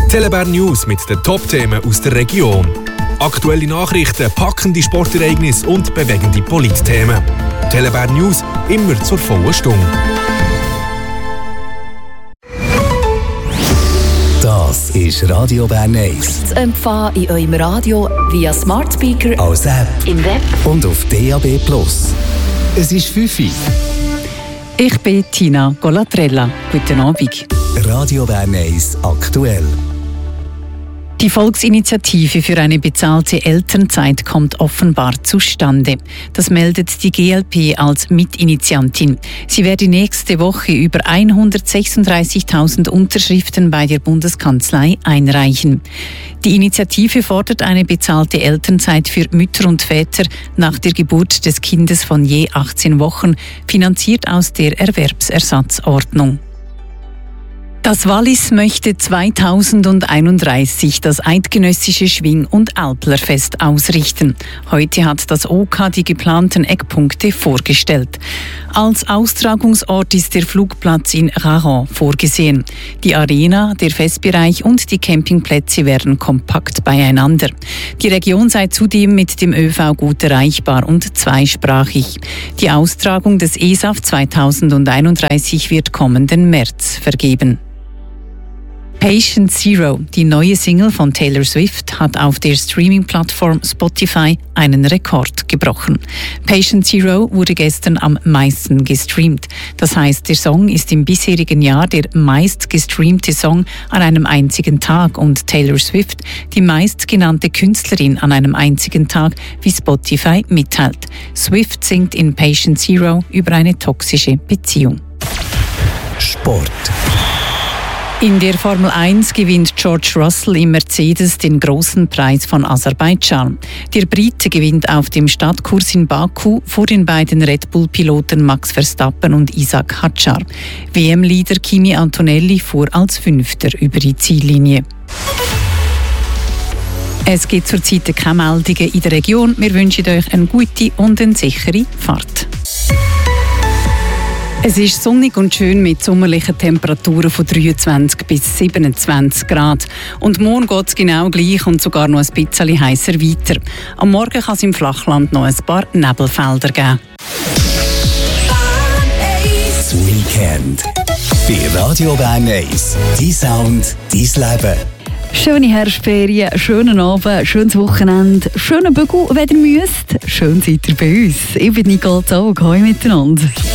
Telebär News mit den Top-Themen aus der Region. Aktuelle Nachrichten, packende Sportereignisse und bewegende Politthemen. Telebär News immer zur vollen Stunde. Das ist Radio Bern 1. Zu empfangen in eurem Radio via Smart Speaker, als App, im Web und auf DAB+. Es ist 5 Uhr. Ich bin Tina Golatrella. Guten Abend. Radio Bern 1 aktuell. Die Volksinitiative für eine bezahlte Elternzeit kommt offenbar zustande. Das meldet die GLP als Mitinitiantin. Sie werde nächste Woche über 136.000 Unterschriften bei der Bundeskanzlei einreichen. Die Initiative fordert eine bezahlte Elternzeit für Mütter und Väter nach der Geburt des Kindes von je 18 Wochen, finanziert aus der Erwerbsersatzordnung. Das Wallis möchte 2031 das eidgenössische Schwing- und Alplerfest ausrichten. Heute hat das OK die geplanten Eckpunkte vorgestellt. Als Austragungsort ist der Flugplatz in Raron vorgesehen. Die Arena, der Festbereich und die Campingplätze wären kompakt beieinander. Die Region sei zudem mit dem ÖV gut erreichbar und zweisprachig. Die Austragung des ESAF 2031 wird kommenden März vergeben. Patient Zero, die neue Single von Taylor Swift, hat auf der Streaming-Plattform Spotify einen Rekord gebrochen. Patient Zero wurde gestern am meisten gestreamt. Das heisst, der Song ist im bisherigen Jahr der meistgestreamte Song an einem einzigen Tag und Taylor Swift die meistgenannte Künstlerin an einem einzigen Tag, wie Spotify mitteilt. Swift singt in Patient Zero über eine toxische Beziehung. Sport. In der Formel 1 gewinnt George Russell im Mercedes den großen Preis von Aserbaidschan. Der Brite gewinnt auf dem Stadtkurs in Baku vor den beiden Red Bull-Piloten Max Verstappen und Isaac Hadjar. WM-Leader Kimi Antonelli fuhr als Fünfter über die Ziellinie. Es gibt zurzeit keine Meldungen in der Region. Wir wünschen euch eine gute und eine sichere Fahrt. Es ist sonnig und schön mit sommerlichen Temperaturen von 23 bis 27 Grad. Und morgen geht es genau gleich und sogar noch ein bisschen heißer weiter. Am Morgen kann es im Flachland noch ein paar Nebelfelder geben. Das Weekend. Bei Radio Bern 1. Dein Sound, dein Leben. Schöne Herbstferien, schönen Abend, schönes Wochenende, schönen Bügel, wenn ihr müsst. Schön seid ihr bei uns. Ich bin Nicole Zog, hallo miteinander.